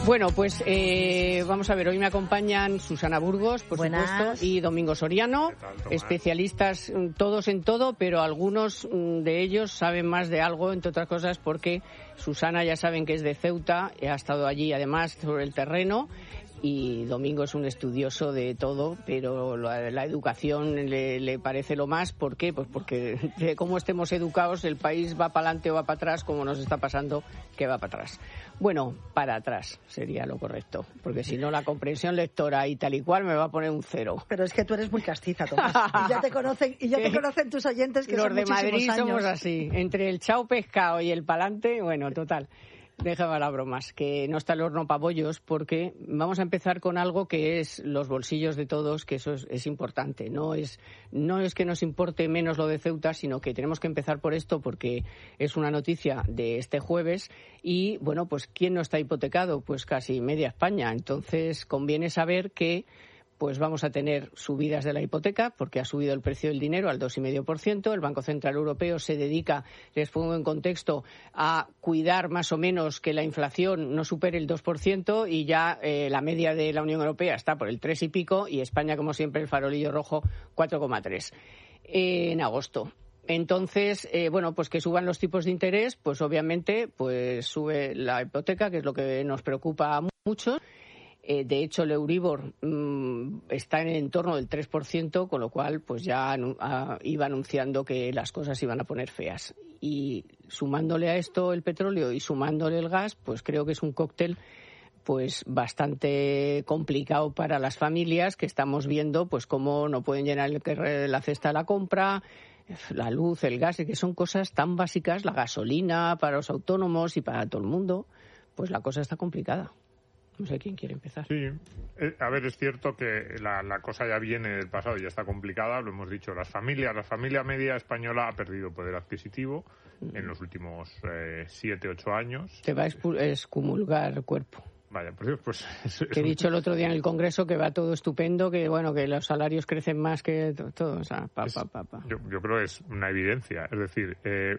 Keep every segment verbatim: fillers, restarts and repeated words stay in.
Bueno, pues eh, vamos a ver, hoy me acompañan Susana Burgos, por Buenas. supuesto, y Domingo Soriano, especialistas todos en todo, pero algunos de ellos saben más de algo, entre otras cosas, porque Susana ya saben que es de Ceuta, ha estado allí además sobre el terreno, y Domingo es un estudioso de todo, pero la, la educación le, le parece lo más. ¿Por qué? Pues porque de cómo estemos educados, el país va para adelante o va para atrás, como nos está pasando, que va para atrás. Bueno, para atrás sería lo correcto, porque si no la comprensión lectora y tal y cual me va a poner un cero. Pero es que tú eres muy castiza, Tomás, y ya te conocen, y ya te conocen tus oyentes, que los son de muchísimos Madrid años. somos así, entre el chao pescado y el palante, bueno, total. Déjame las bromas, que no está el horno pa' bollos, porque vamos a empezar con algo que es los bolsillos de todos, que eso es, es importante. No es, no es que nos importe menos lo de Ceuta, sino que tenemos que empezar por esto, porque es una noticia de este jueves y, bueno, pues ¿quién no está hipotecado? Pues casi media España. Entonces conviene saber que pues vamos a tener subidas de la hipoteca porque ha subido el precio del dinero al dos coma cinco por ciento. El Banco Central Europeo se dedica, les pongo en contexto, a cuidar más o menos que la inflación no supere el dos por ciento y ya eh, la media de la Unión Europea está por el tres y pico y España, como siempre, el farolillo rojo, cuatro coma tres eh, en agosto. Entonces, eh, bueno, pues que suban los tipos de interés, pues obviamente pues sube la hipoteca, que es lo que nos preocupa a muchos. Eh, de hecho, el Euribor mmm, está en el entorno del tres por ciento, con lo cual pues ya anu- a, iba anunciando que las cosas iban a poner feas. Y sumándole a esto el petróleo y sumándole el gas, pues creo que es un cóctel pues bastante complicado para las familias, que estamos viendo pues cómo no pueden llenar el, la cesta de la compra, la luz, el gas, que son cosas tan básicas, la gasolina para los autónomos y para todo el mundo, pues la cosa está complicada. No sé quién quiere empezar. Sí, eh, a ver, es cierto que la, la cosa ya viene del pasado, ya está complicada, lo hemos dicho, las familias, la familia media española ha perdido poder adquisitivo mm. en los últimos eh, siete, ocho años. Te va a excomulgar el cuerpo. Vaya, por Dios, pues... Es, que he dicho el otro día en el Congreso que va todo estupendo, que bueno, que los salarios crecen más que todo, o sea, pa, es, pa, pa, pa. Yo, yo creo que es una evidencia, es decir... Eh,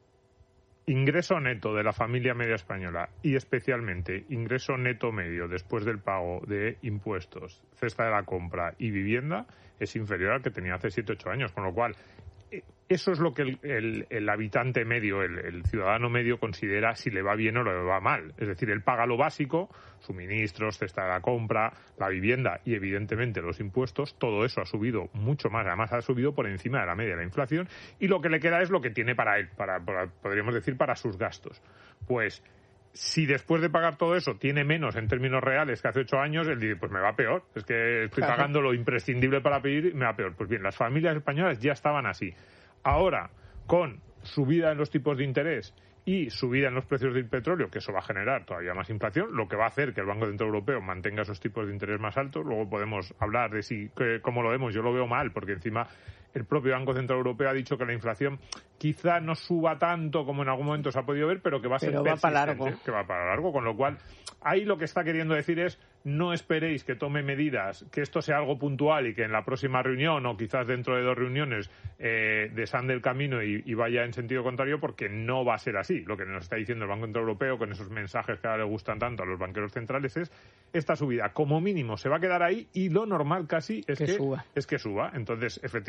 ingreso neto de la familia media española y especialmente ingreso neto medio después del pago de impuestos, cesta de la compra y vivienda es inferior al que tenía hace siete ocho años, con lo cual eso es lo que el, el, el habitante medio, el, el ciudadano medio considera si le va bien o le va mal. Es decir, él paga lo básico, suministros, cesta de la compra, la vivienda y evidentemente los impuestos. Todo eso ha subido mucho más, además ha subido por encima de la media de la inflación y lo que le queda es lo que tiene para él, para, para podríamos decir para sus gastos. Pues si después de pagar todo eso tiene menos en términos reales que hace ocho años, él dice, pues me va peor. Es que estoy claro. pagando lo imprescindible para pedir y me va peor. Pues bien, las familias españolas ya estaban así. Ahora, con subida en los tipos de interés y subida en los precios del petróleo, que eso va a generar todavía más inflación, lo que va a hacer que el Banco Central Europeo mantenga esos tipos de interés más altos. Luego podemos hablar de si que, cómo lo vemos. Yo lo veo mal, porque encima el propio Banco Central Europeo ha dicho que la inflación quizá no suba tanto como en algún momento se ha podido ver, pero que va a ser pero va para largo. que va para largo, con lo cual ahí lo que está queriendo decir es no esperéis que tome medidas, que esto sea algo puntual y que en la próxima reunión o quizás dentro de dos reuniones eh, desande el camino y, y vaya en sentido contrario, porque no va a ser así. Lo que nos está diciendo el Banco Central Europeo con esos mensajes que ahora le gustan tanto a los banqueros centrales es esta subida como mínimo se va a quedar ahí y lo normal casi es que, que suba. es que suba. Entonces, efectivamente